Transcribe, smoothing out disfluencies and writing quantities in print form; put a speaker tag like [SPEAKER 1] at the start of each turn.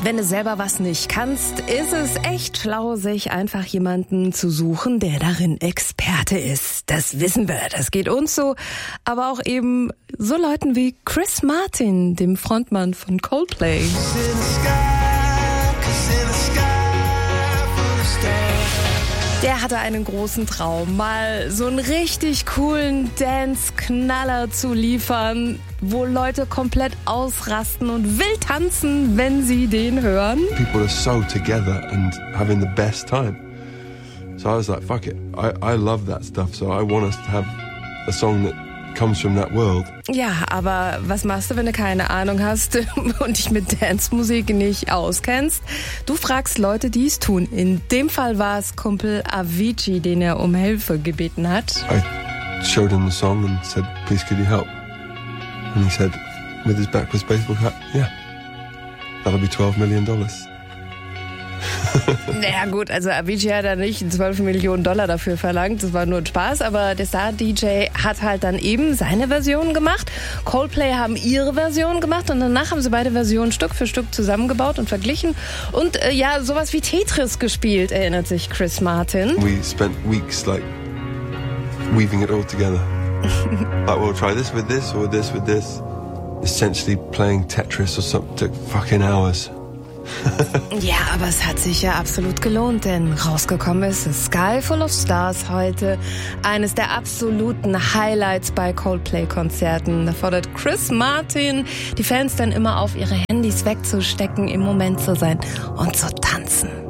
[SPEAKER 1] Wenn du selber was nicht kannst, ist es echt schlau, sich einfach jemanden zu suchen, der darin Experte ist. Das wissen wir, das geht uns so. Aber auch eben so Leuten wie Chris Martin, dem Frontmann von Coldplay. Der hatte einen großen Traum, mal so einen richtig coolen Dance-Knaller zu liefern, wo Leute komplett ausrasten und wild tanzen, wenn sie den hören.
[SPEAKER 2] People are so together and having the best time. So I was like, fuck it. I love that stuff, so I want us to have a song that comes from that world.
[SPEAKER 1] Ja, aber was machst du, wenn du keine Ahnung hast und dich mit Dance-Musik nicht auskennst? Du fragst Leute, die es tun. In dem Fall war es Kumpel Avicii, den er um Hilfe gebeten hat.
[SPEAKER 2] I showed him the song and said, please could you help? And he said, with his backwards baseball cap, yeah, that'll be $12 million.
[SPEAKER 1] Naja gut, also Avicii hat da nicht $12 Millionen dafür verlangt, das war nur ein Spaß, aber der Star-DJ hat halt dann eben seine Version gemacht. Coldplay haben ihre Version gemacht und danach haben sie beide Versionen Stück für Stück zusammengebaut und verglichen und ja, sowas wie Tetris gespielt, erinnert sich Chris Martin.
[SPEAKER 2] We spent weeks like weaving it all together. Like we'll try this with this or this with this. Essentially playing Tetris or something took fucking hours.
[SPEAKER 1] Ja, aber es hat sich ja absolut gelohnt, denn rausgekommen ist Sky Full of Stars heute. Eines der absoluten Highlights bei Coldplay-Konzerten. Da fordert Chris Martin die Fans dann immer auf, ihre Handys wegzustecken, im Moment zu sein und zu tanzen.